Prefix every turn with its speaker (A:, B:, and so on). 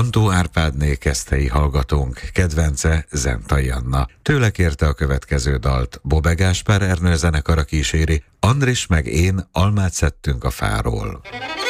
A: Antó Árpádné Keszthelyi hallgatónk, kedvence Zentai Anna. Tőle kérte a következő dalt. Bobbe Gáspár Ernő zenekara kíséri, Andris meg én almát szedtünk a fáról.